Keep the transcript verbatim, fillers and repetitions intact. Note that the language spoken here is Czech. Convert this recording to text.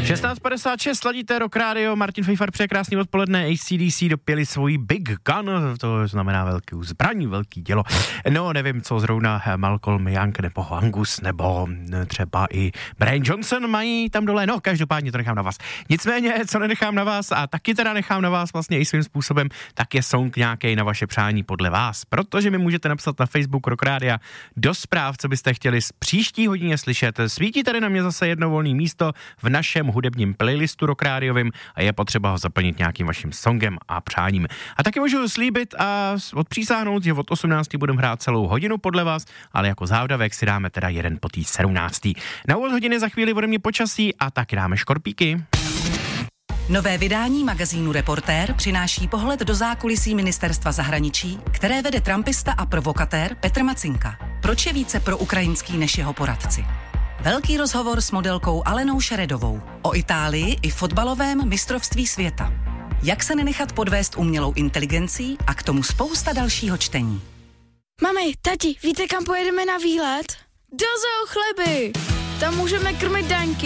šestnáct padesát šest, sladíte Rock Radio, Martin Fejfar, přeje krásný odpoledne, A C D C dopěli svoji Big Gun, to znamená velký zbraň, velký dělo. No, nevím, co zrovna Malcolm Young nebo Angus nebo třeba i Brian Johnson mají tam dole, no, každopádně to nechám na vás. Nicméně, co nenechám na vás a taky teda nechám na vás vlastně i svým způsobem, tak je song nějaký na vaše přání podle vás, protože mi můžete napsat na Facebook Rock Radio do zpráv, co byste chtěli z příští hodině slyšet. Svítí tady na mě zase jedno volné místo v našem hudebním playlistu Rock Radiovým a je potřeba ho zaplnit nějakým vaším songem a přáním. A taky můžu slíbit a odpřísáhnout, že od osmnácti budeme hrát celou hodinu podle vás, ale jako závdavek si dáme teda jeden po té sedmnácté. Na úvod hodiny za chvíli ode mě počasí a taky dáme škorpíky. Nové vydání magazínu Reportér přináší pohled do zákulisí ministerstva zahraničí, které vede trumpista a provokatér Petr Macinka. Proč je více pro ukrajinský než jeho poradci? Velký rozhovor s modelkou Alenou Šeredovou o Itálii i fotbalovém mistrovství světa. Jak se nenechat podvést umělou inteligencí a k tomu spousta dalšího čtení. Mami, tati, víte, kam pojedeme na výlet? Do Zoo Chleby! Tam můžeme krmit daňky